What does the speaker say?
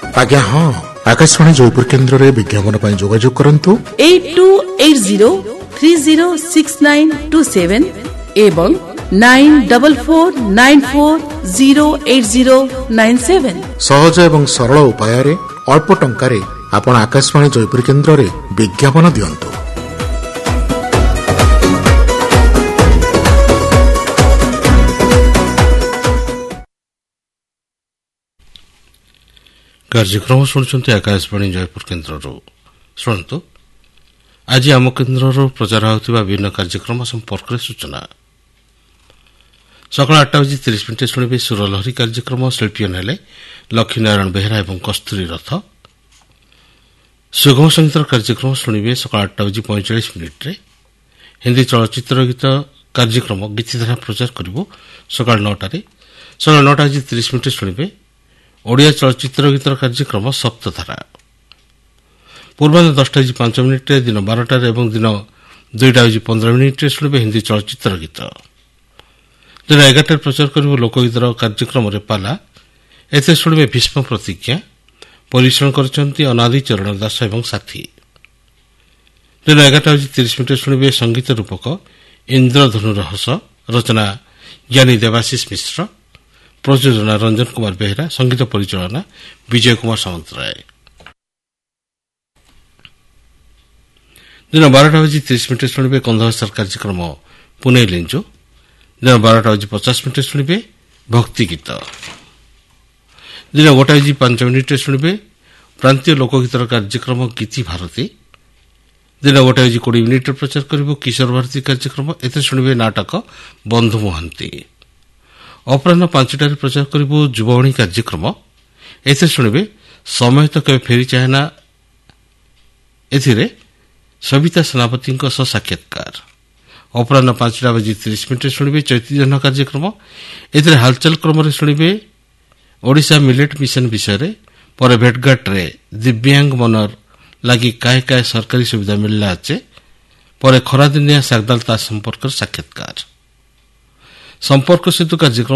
आज्ञा हाँ आकाशवाणी जयपुर केन्द्र रे विज्ञापन पर जोगाजोग करंतु 8280306927 एवं 9494908097 सहज एवं सरल उपाय रे अल्प टंका रे आपण आकाशवाणी जयपुर केन्द्र रे विज्ञापन दियंतु। कार्यक्रम शुणुंट आकाशवाणी जयपुर केन्द्र शुणु आज आम केन्द्र प्रचार होता विभिन्न कार्यक्रम संपर्क सूचना सकाल 8:30 शुणे सुरलहरी कार्यक्रम शिल्पी नेले लक्ष्मीनारायण बेहरा और कस्तूरी रथ सुगम संगीत कार्यक्रम शुणे सकाल 8:45 हिंदी चलचित्र गीत कार्यक्रम गीतिधारा प्रचार कर सकाल 9 सकाल 9:30 शुणे ओडिया चलचित्र गीत कार्यक्रम सप्तधारा पूर्वाह 10:05 दिन 12 और दिन 2:15 शुणे हिंदी चलचित्र गीत दिन 11 प्रचार कर लोकगीत कार्यक्रम पाला एथे शुणे भीष्म प्रतिज्ञा परिश्रम कर अनादि चरण दास और साथी दिन 11:30 शुणे संगीत रूपक इंद्रधनु रहस रचना ज्ञानी देवाशीष मिश्र प्रयोजना रंजन कुमार बेहरा संगीत परिचालना विजय कुमार सामंतराय दिन 12:30 शुणे कंधभाषार कार्यक्रम पुणे लिंजो दिन 12:50 शुणे भक्ति गीत दिन 1:05 शुणे प्रांतीय लोकगीतर कार्यक्रम गीति भारती दिन 1:20 प्रचार कर किशोर भारती कार्यक्रम एते शुणे नाटक बंधु महांती अपराह 5 प्रचार कर युववाणी कार्यक्रम एथे शुणे समय तो केवे फेरी चाहेना एथिरे सविता सेनापति साक्षात्कार अपराह 5:30 शुणे चैतन्य कार्यक्रम एथिरे हालचाल क्रम शुणे ओडिशा मिलेट मिशन विषय पर भेटघाट रे दिव्यांग मनर लगी काय काय सरकारी सुविधा मिलला अच्छे पर खरादिनिया सागदालता संपर्क साक्षात्कार संपर्क सेतु कार्यक्रम